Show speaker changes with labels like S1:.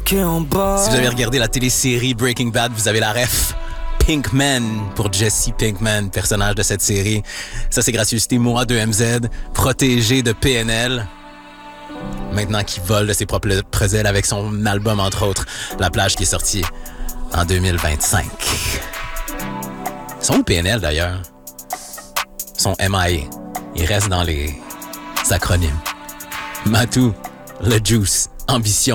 S1: bloqué en bas.
S2: Si vous avez regardé la télésérie Breaking Bad, vous avez la ref. Pinkman pour Jesse Pinkman, personnage de cette série. Ça, c'est gracieuseté Moa2MZ, protégé de PNL. Maintenant qu'il vole de ses propres ailes avec son album, entre autres, La Plage, qui est sorti en 2025. Ils sont où PNL, d'ailleurs? Ils sont MIA. Ils restent dans les acronymes. Matou, Le Juice, Ambition.